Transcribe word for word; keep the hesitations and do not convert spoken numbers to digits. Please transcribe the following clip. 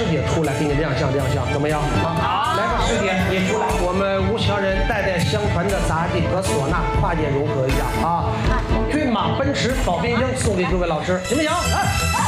姐出来给你亮相亮相，怎么样？啊，来吧，师姐你出来，我们吴强人代代相传的咱的和唢呐跨界融合一下啊！骏马、奔驰、保冰箱送给各位老师，行不行？来。